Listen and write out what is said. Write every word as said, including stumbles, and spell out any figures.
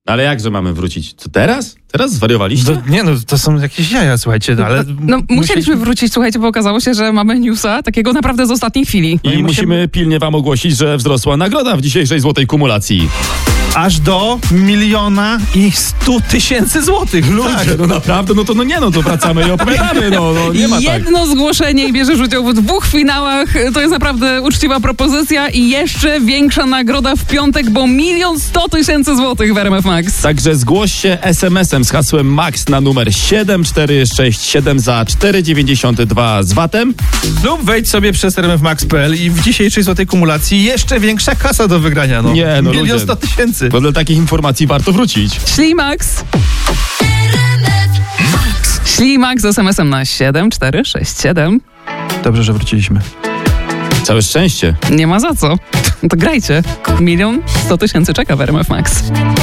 Ale jakże mamy wrócić? Co teraz? Teraz zwariowaliście? Do, nie no, to są jakieś jaja, słuchajcie, no, ale... No musieliśmy wrócić, słuchajcie, bo okazało się, że mamy newsa takiego naprawdę z ostatniej chwili. I musimy... musimy pilnie wam ogłosić, że wzrosła nagroda w dzisiejszej złotej kumulacji. Aż do miliona i stu tysięcy złotych. Ludzie, tak. no naprawdę, no to no nie no, to wracamy i opowiadamy, no, no nie ma tak. Jedno zgłoszenie i bierzesz udział w dwóch finałach, to jest naprawdę uczciwa propozycja i jeszcze większa nagroda w piątek, bo milion sto tysięcy złotych w R M F Max. Także zgłoś się es em esem z hasłem MAX na numer siedem cztery sześć siedem za cztery dziewięćdziesiąt dwa z vatem. Lub wejdź sobie przez r m f max kropka p l i w dzisiejszej złotej kumulacji jeszcze większa kasa do wygrania, no. Nie, no milion sto tysięcy. Bo dla takich informacji warto wrócić. Ślimax. Ślimax z es em esem na siedem cztery sześć siedem. Dobrze, że wróciliśmy. Całe szczęście. Nie ma za co. No to grajcie. Milion sto tysięcy czeka w R M F Max.